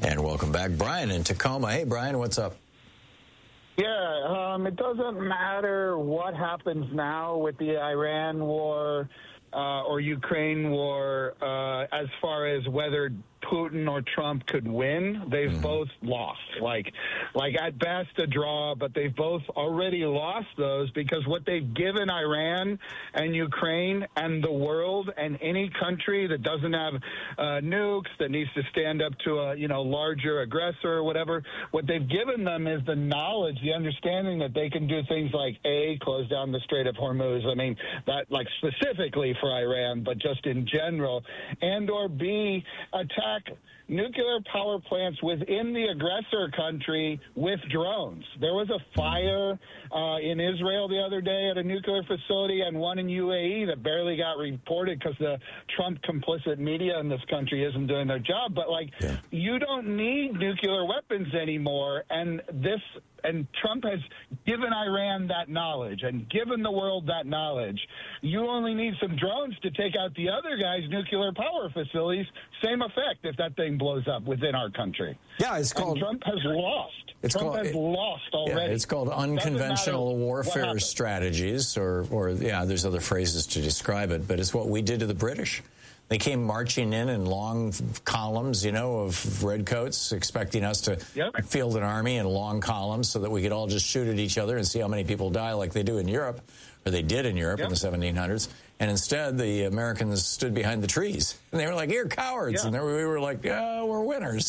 And welcome back, Brian in Tacoma. Hey, Brian, what's up? Yeah, it doesn't matter what happens now with the Iran war or Ukraine war as far as whether Putin or Trump could win. They've both lost. Like at best a draw, but they've both already lost those because what they've given Iran and Ukraine and the world and any country that doesn't have nukes, that needs to stand up to a larger aggressor or whatever, what they've given them is the knowledge, the understanding that they can do things like A, close down the Strait of Hormuz. I mean, that like specifically for Iran, but just in general, and or B, attack nuclear power plants within the aggressor country with drones. There was a fire in Israel the other day at a nuclear facility and one in UAE that barely got reported because the Trump complicit media in this country isn't doing their job. But you don't need nuclear weapons anymore, and Trump has given Iran that knowledge and given the world that knowledge. You only need some drones to take out the other guy's nuclear power facilities. Same effect if that thing blows up within our country. Yeah, it's called... And Trump has lost. Trump has lost already. Yeah, it's called unconventional warfare strategies, or there's other phrases to describe it, but it's what we did to the British. They came marching in long columns, of redcoats, expecting us to field an army in long columns so that we could all just shoot at each other and see how many people die like they do in Europe, or they did in Europe in the 1700s. And instead, the Americans stood behind the trees. And they were like, you're cowards. And then we were like, we're winners.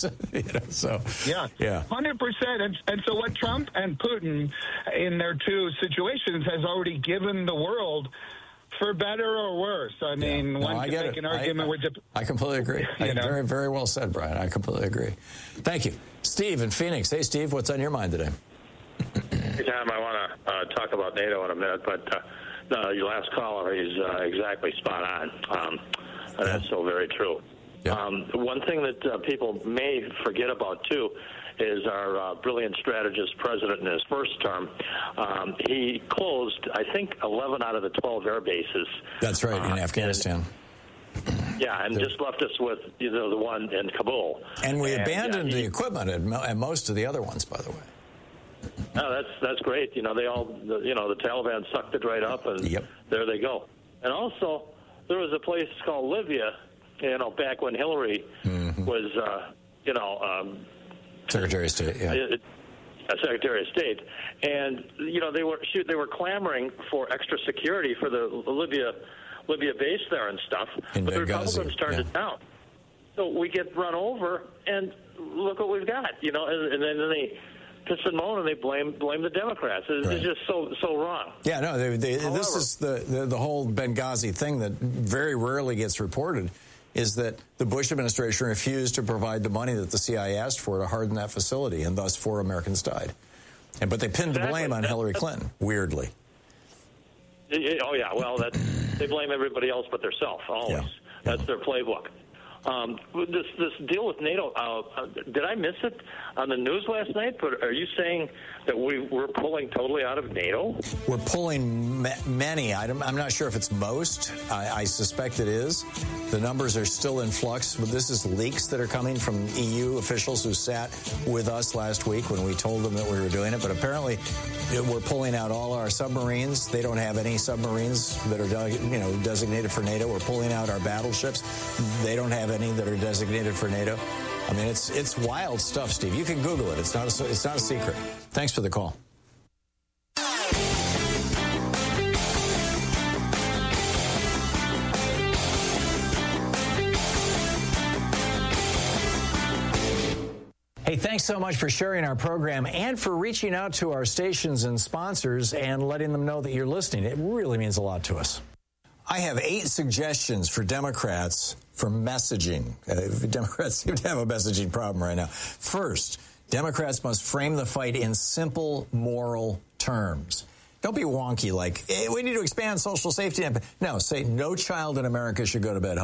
100%. And so what Trump and Putin, in their two situations, has already given the world, for better or worse. I mean, one can make an argument with... I completely agree. Very, very well said, Brian. I completely agree. Thank you. Steve in Phoenix. Hey, Steve, what's on your mind today? Hey, Tom, I want to talk about NATO in a minute, but your last caller is exactly spot on, and that's so very true. Yeah. One thing that people may forget about, too, is our brilliant strategist president in his first term. He closed, I think, 11 out of the 12 air bases. That's right, in Afghanistan. And just left us with the one in Kabul. And we abandoned the equipment at most of the other ones, by the way. No, that's great. They all, the Taliban sucked it right up, and there they go. And also, there was a place called Libya, back when Hillary was, Secretary of State, Secretary of State, and they were clamoring for extra security for the Libya base there and stuff, but the Republicans turned it down. So we get run over, and look what we've got, and then they piss and moan and they blame the Democrats. It's just so wrong. Yeah, no, this is the whole Benghazi thing that very rarely gets reported. Is that the Bush administration refused to provide the money that the CIA asked for to harden that facility, and thus 4 Americans died. But they pinned the blame on Hillary Clinton, weirdly. Oh, yeah, well, they blame everybody else but themselves, always. Yeah. That's their playbook. This deal with NATO, did I miss it on the news last night? But are you saying that we're pulling totally out of NATO? We're pulling many. I'm not sure if it's most. I suspect it is. The numbers are still in flux. But this is leaks that are coming from EU officials who sat with us last week when we told them that we were doing it. But apparently, we're pulling out all our submarines. They don't have any submarines that are designated for NATO. We're pulling out our battleships. They don't have any that are designated for NATO. I mean, it's wild stuff, Steve. You can Google it. It's not a secret. Thanks for the call. Hey, thanks so much for sharing our program and for reaching out to our stations and sponsors and letting them know that you're listening. It really means a lot to us. I have 8 suggestions for Democrats for messaging. Democrats seem to have a messaging problem right now. First, Democrats must frame the fight in simple moral terms. Don't be wonky like, hey, we need to expand social safety net. No, say no child in America should go to bed